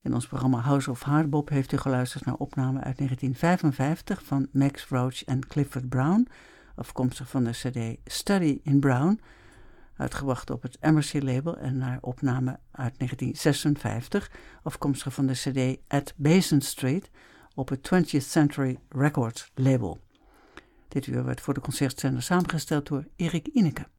In ons programma House of Hardbop heeft u geluisterd naar opname uit 1955 van Max Roach en Clifford Brown, afkomstig van de cd Study in Brown, uitgebracht op het Embassy-label, en naar opname uit 1956, afkomstig van de cd At Basin Street op het 20th Century Records label. Dit uur werd voor de concertzender samengesteld door Erik Ineke.